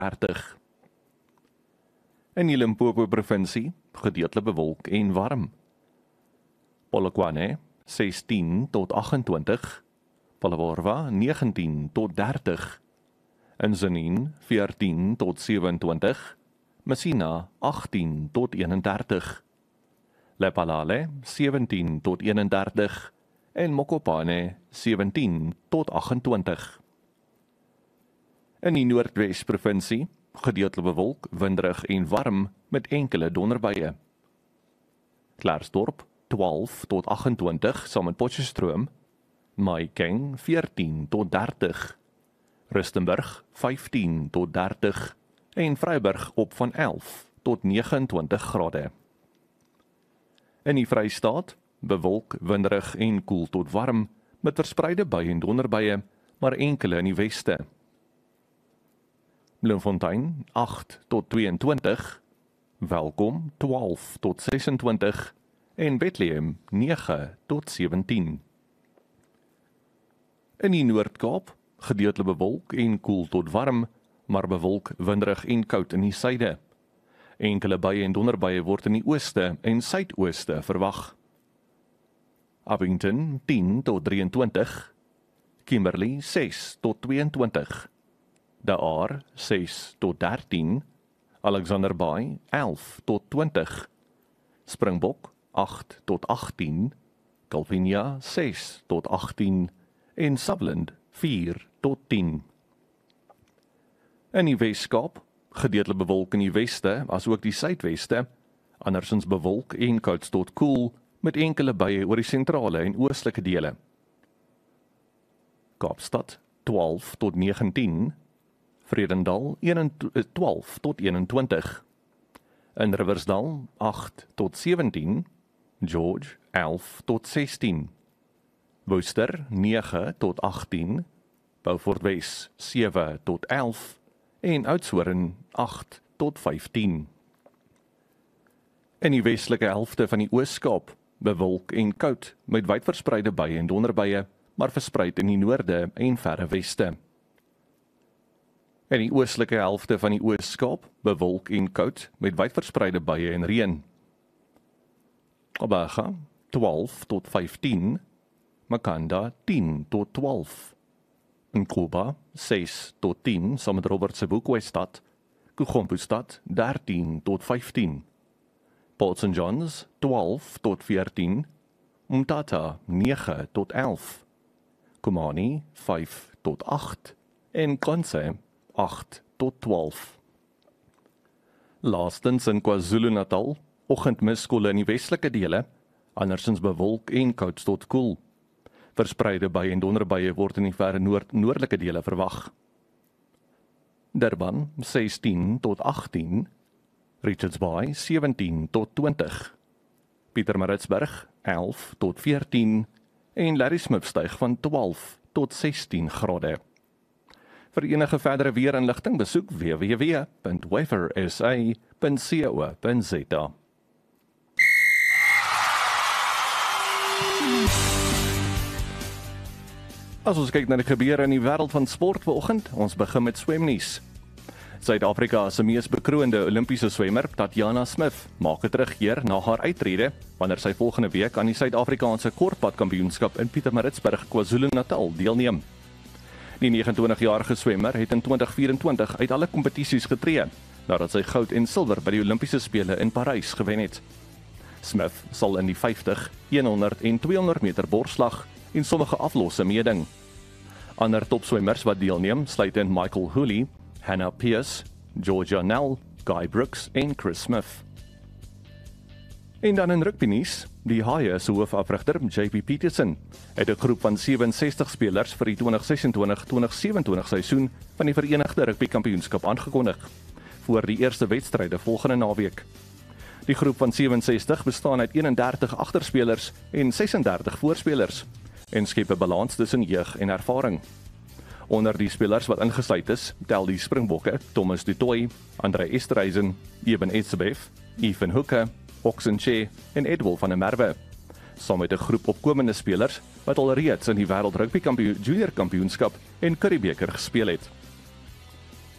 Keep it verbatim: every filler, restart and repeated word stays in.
dertig. In die Limpopo provinsie, gedeeltelik bewolk en warm. Polokwane, sestien tot agt-en-twintig, Phalaborwa, negentien tot dertig, Inzaneen, veertien tot sewe-en-twintig, Messina, agttien tot een-en-dertig, Lephalale, sewentien tot een-en-dertig, en Mokopane, sewentien tot agt-en-twintig. In die Noordwes provinsie, gedeeltelik bewolk, winderig en warm, met enkele donderbuie. Klarsdorp, twaalf tot agt-en-twintig, saam met Potchefstroom, Mahikeng, veertien tot dertig, Rustenburg, vyftien tot dertig, en Vryburg op van elf tot negenentwintig grade. In die Vrystaat, bewolk, winderig en koel tot warm, met verspreide buie en donderbuie, maar enkele in die weste. Bloemfontein, agt tot twee-en-twintig, Welkom, twaalf tot ses-en-twintig, en Bethlehem, nege tot sewentien. In die Noord-Kaap, gedeeltelik bewolk en koel tot warm, maar bewolk, winderig en koud in die suide. Enkele buie en donderbuie word in die ooste en suidooste verwag. Abington, tien tot drieëntwintig, Kimberley, ses tot twee-en-twintig, De Aar, ses tot dertien, Alexander Bay, elf tot twintig, Springbok, agt tot agttien, Calvinia, ses tot agttien, en Sutherland, vier tot tien. In die Weskaap, gedeeltelik bewolk in die weste, as ook die suidweste, andersins bewolk en koud tot koel, met enkele buie oor die sentrale en oostelike dele. Kaapstad, twaalf tot negentien, Vredendal, twaalf tot een-en-twintig, in Riversdal, agt tot sewentien, George, elf tot sestien, Worcester, nege tot agttien, Beaufort Wes, sewe tot elf, en Oudtshoorn, agt tot vyftien. In die westelike helfte van die Oos-Kaap, bewolk en koud, met wydverspreide buie en donderbuie, maar verspreid in die noorde en verre weste. In die oostelike helfte van die Oos-Kaap, bewolk en koud, met wydverspreide buie en reën. Gqeberha, twaalf tot vyftien, Makhanda, tien tot twaalf, Nkuba, ses tot tien, saam met Robert Sebokwe-stad, Kugompo-stad, dertien tot vyftien, Port Saint John's, twaalf tot veertien, Umtata, nege tot elf, Komani, vyf tot agt, en Konse, agt tot twaalf. Laastens in KwaZulu-Natal, oggendmiskolle in die westelike dele, andersins bewolk en koud tot koel. Verspreide buie en donderbuie word in die verre noord-noordelike dele verwag. Durban, sestien tot agttien, Richards Bay, sewentien tot twintig, Pietermaritzburg, elf tot veertien, en Ladysmith styg van twaalf tot sestien grade. Vir enige verdere weerinligting besoek w w w punt weather s a punt co punt z a. As ons kyk na die gebeure in die wêreld van sport vanoggend, ons begin met swemnuus. Suid-Afrika se mees bekroonde Olimpiese swemmer, Tatjana Smith, maak 'n terugkeer na haar uittrede wanneer sy volgende week aan die Suid-Afrikaanse kortpadkampioenskap in Pietermaritzburg, KwaZulu-Natal deelneem. Die negenentwintig jarige swemmer het in twintig vyf-en-twintig uit alle kompetisies getree, nadat sy goud en silwer by die Olimpiese spele in Parys gewen het. Smith sal in die vyftig, honderd en tweehonderd meter borsslag en sommige aflosse meeding. Ander topswemmers wat deelneem sluit in Michael Hooley, Hannah Pierce, Georgia Nell, Guy Brooks en Chris Smith. En dan in rugbynuus, die Haie se hoofafrigter J P Peterson het 'n groep van sewe-en-sestig spelers vir die twintig ses-en-twintig twintig sewe-en-twintig seisoen van die Verenigde Rugby Kampioenskap aangekondig voor die eerste wedstryde volgende naweek. Die groep van sewe-en-sestig bestaan uit eenendertig agterspelers en ses-en-dertig voorspelers en skep 'n balans tussen jeug en ervaring. Onder die spelers wat ingesluit is, tel die Springbokke Thomas du Toit, Andre Esterhuizen, Eben Etzebeth, Ethan Hooker, Oxenche en Edwin van der Merwe, saam met 'n groep opkomende spelers wat al reeds in die wêreld rugby kampioen junior kampioenskap en Currie beker gespeel het.